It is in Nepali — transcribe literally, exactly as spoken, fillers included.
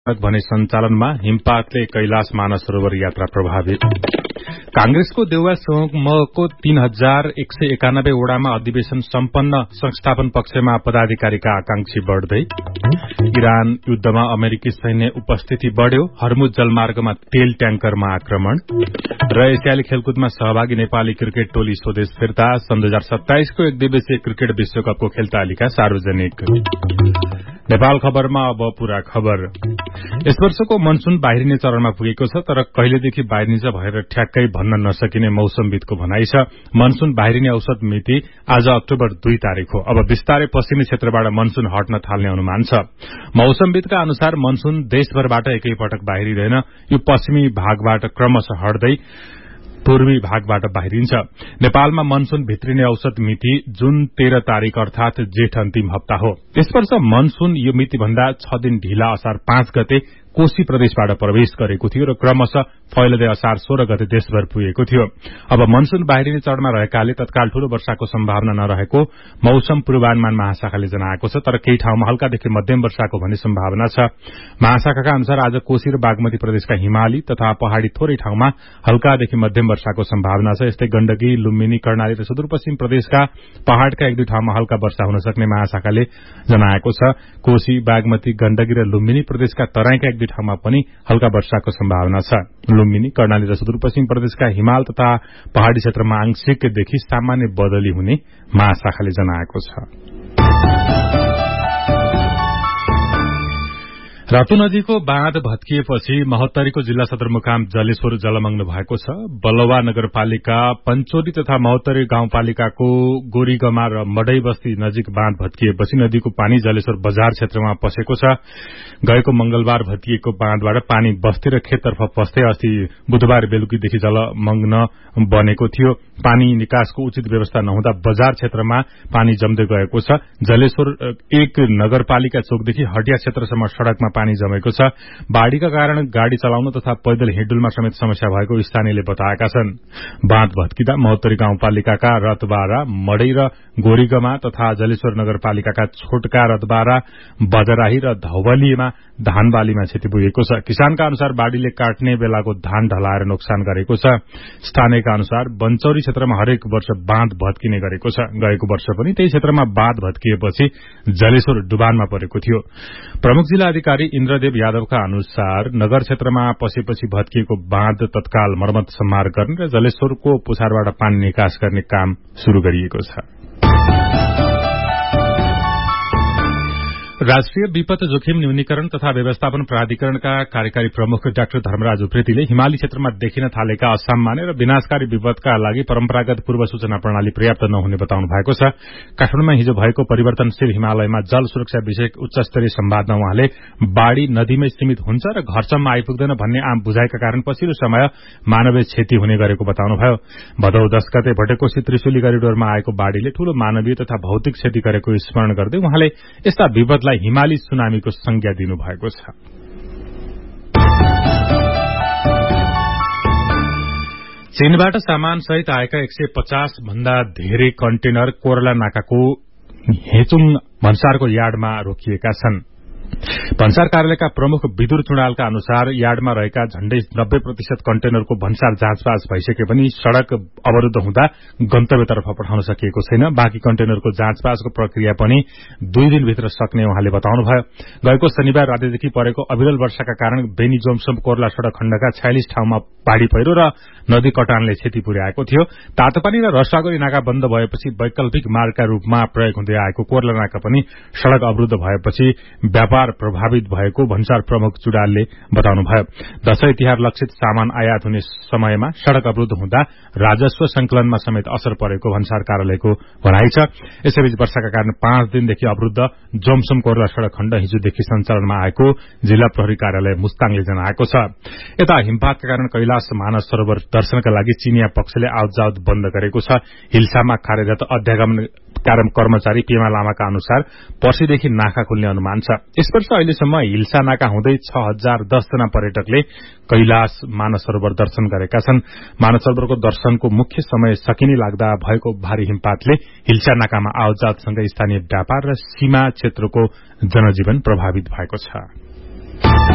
भने सञ्चालनमा हिमपातले कैलाश मानसरोवर यात्रा प्रभावित। कांग्रेसको देउवा समूहको तीन हजार एक सय एकानब्बे वडामा अधिवेशन सम्पन्न, संस्थापन पक्षमा पदाधिकारीका आकांक्षी बढ़दै। इरान युद्धमा अमेरिकी सैन्य उपस्थिति बढ़्यो, हर्मुज जलमार्गमा तेल ट्याङ्करमा आक्रमण। र एसियाली खेलकुदमा सहभागी नेपाली क्रिकेट टोली स्वदेश फिर्ता। सन् दुई हजार सत्ताइसको एक दिवसीय क्रिकेट विश्वकपको खेल तालिका सार्वजनिक। नेपाल खबरमा अब पूरा खबर। यस वर्षको मनसून बाहिरिने चरणमा पुगेको छ, तर कहिलेदेखि बाहिरिन्छ भनेर ठ्याक्कै भन्न नसकिने मौसमविदको भनाइ छ। मनसून बाहिरिने औसत मिति आज अक्टोबर दुई तारिक हो। अब बिस्तारै पश्चिमी क्षेत्रबाट मनसून हट्न थाल्ने अनुमान छ। मौसमविदका अनुसार मनसून देशभरबाट एकैपटक बाहिरिँदैन, यो पश्चिमी भागबाट क्रमशः हट्दै पूर्वी भागबाट बाहिरिन्छ। नेपालमा मनसून भित्रिने औसत मिति जुन तेह्र तारिक अर्थात जेठ अन्तिम हप्ता हो। यस वर्ष मनसून यो मिति भन्दा छ दिन ढिला असार पाँच गते कोशी प्रदेशबाट प्रवेश गरेको थियो र क्रमशः फैलदै असार सोह्र गते देशभर पुगेको थियो। अब मनसून बाहिरिने चरणमा रहेकाले तत्काल ठूलो वर्षाको सम्भावना नरहेको मौसम पूर्वानुमान महाशाखाले जनाएको छ, तर केही ठाउँमा हल्कादेखि मध्यम वर्षाको भन्ने सम्भावना छ। महाशाखाका अनुसार आज कोशी र बागमती प्रदेशका हिमाली तथा पहाड़ी थोरै ठाउँमा हल्कादेखि मध्यम वर्षाको सम्भावना छ। यस्तै गण्डकी, लुम्बिनी, कर्णाली र सुदूरपश्चिम प्रदेशका पहाड़का एक दुई ठाउँमा हल्का वर्षा हुन सक्ने महाशाखाले जनाएको छ। कोशी, बागमती, गण्डकी र लुम्बिनी प्रदेशका तराईका एक दुई ठाउँमा पनि हल्का वर्षाको सम्भावना छ। लुम्बिनी, कर्णाली र सुदूरपश्चिम प्रदेशका हिमाल तथा पहाड़ी क्षेत्रमा आंशिकदेखि सामान्य बदली हुने महाशाखाले जनाएको छ। रतु नदीको बाँध भत्किएपछि महोत्तरीको जिल्ला सदरमुकाम जलेश्वर जलमग्न भएको छ। बलवा नगरपालिका, पञ्चोली तथा महोत्तरी गाउँपालिकाको गोरीगमा र मडै बस्ती नजिक बाँध भत्किएपछि नदीको पानी जलेश्वर बजार क्षेत्रमा पसेको छ। गएको मंगलबार भत्किएको बाँधबाट पानी बस्ती र खेततर्फ पस्दै अस्ति बुधबार बेलुकीदेखि जलमग्न बनेको थियो। पानी निकासको उचित व्यवस्था नहुँदा बजार क्षेत्रमा पानी जम्दै गएको छ। जलेश्वर एक नगरपालिका चोकदेखि हटिया क्षेत्रसम्म सड़कमा पानी जमेको छ। बाढ़ीका कारण गाड़ी चलाउन तथा पैदल हिँडुलमा समेत समस्या भएको स्थानीयले बताएका छन्। बाँध भत्किँदा महोत्तरी गाउँपालिकाका रतबारा, मडै र गोरीगमा तथा जलेश्वर नगरपालिकाका छोटका रतबारा, बजराही र धौबलीमा धान बालीमा क्षति पुगेको छ। किसानका अनुसार बाढ़ीले काट्ने बेलाको धान ढलाएर नोक्सान गरेको छ। स्थानीयका अनुसार बन्चौरी क्षेत्रमा हरेक वर्ष बाँध भत्किने गरेको छ। गएको वर्ष पनि त्यही क्षेत्रमा बाँध भत्किएपछि जलेश्वर डुबानमा परेको थियो। प्रमुख जिल्ला अधिकारी इन्द्रदेव यादवका अनुसार नगर क्षेत्रमा पसेपछि भत्किएको बाँध तत्काल मर्मत सम्हार गर्ने र जलेश्वरको पुछारबाट पानी निकास गर्ने काम शुरू गरिएको छ। राष्ट्रिय विपद जोखिम न्यूनीकरण तथा व्यवस्थापन प्राधिकरणका कार्यकारी प्रमुख डाक्टर धर्मराज उप्रेतीले हिमाली क्षेत्रमा देखिन थालेका असामान्य र विनाशकारी विपदका लागि परम्परागत पूर्व सूचना प्रणाली पर्याप्त नहुने बताउनु भएको छ। काठमाडौँमा हिजो भएको परिवर्तनशील हिमालयमा जल सुरक्षा विषयक उच्चस्तरीय संवादमा उहाँले बाढ़ी नदीमै सीमित हुन्छ र घरसम्म आइपुग्दैन भन्ने आम बुझाइका कारण पछिल्लो समय मानवीय क्षति हुने गरेको बताउनुभयो। भदौ दश गते भटेकोशी त्रिशुली करिडोरमा आएको बाढ़ीले ठूलो मानवीय तथा भौतिक क्षति गरेको स्मरण गर्दै उहाँले यस्ता विपदलाई हिमाली सुनामीको संज्ञा दिनुभएको छ। चीनबाट सामान सहित आएका एक सय पचास भन्दा धेरै कन्टेनर कोरला नाकाको हेचुङ भन्सारको यार्डमा रोकिएका छन्। भन्सार कार्यालयका प्रमुख विदुर चुडालका अनुसार यार्डमा रहेका झण्डै नब्बे प्रतिशत कन्टेनरको भन्सार जाँचपास भइसके पनि सड़क अवरूद्ध हुँदा गन्तव्यतर्फ पठाउन सकिएको छैन। बाँकी कन्टेनरको जाँचपासको प्रक्रिया पनि दुई दिनभित्र सक्ने उहाँले बताउनुभयो। गएको शनिबार रातिदेखि परेको अविरल वर्षाका कारण बेनी जोमसोम कोर्ला सड़क खण्डका छयालिस ठाउँमा बाढ़ी पहिरो र नदी कटानले क्षति पुर्याएको थियो। तातोपानी र रसागरी नाका बन्द भएपछि वैकल्पिक मार्गका रूपमा प्रयोग हुँदै आएको कोर्ला नाका पनि सड़क अवरूद्ध भएपछि व्यापार प्रभावित भएको भन्सार प्रमुख चुडालले बताउनुभयो। दशैं तिहार लक्षित सामान आयात हुने समयमा सड़क अवरूद्ध हुँदा राजस्व संकलनमा समेत असर परेको भन्सार कार्यालयको भनाइ छ। यसैबीच वर्षाका कारण पाँच दिनदेखि अवरूद्ध जोमसोम कोर्ला सड़क खण्ड हिजोदेखि सञ्चालनमा आएको जिल्ला प्रहरी कार्यालय मुस्ताङले जनाएको छ। यता हिमपातका कारण कैलाश मानस सरोवर दर्शनका लागि चीनिया पक्षले आवतजावत बन्द गरेको छ। हिल्सामा कार्यरत अध्यागमन कर्मचारी पेमा लामाका अनुसार पर्सिदेखि नाका खुल्ने अनुमान छ। यस वर्ष अहिलेसम्म हिल्सा नाका हुँदै छ हजार दस जना पर्यटकले कैलाश मानस सरोवर दर्शन गरेका छन्। मानस सरोवरको दर्शनको मुख्य समय सकिने लाग्दा भएको भारी हिमपातले हिल्सा नाकामा आवतजावतसँगै स्थानीय व्यापार र सीमा क्षेत्रको जनजीवन प्रभावित भएको छ।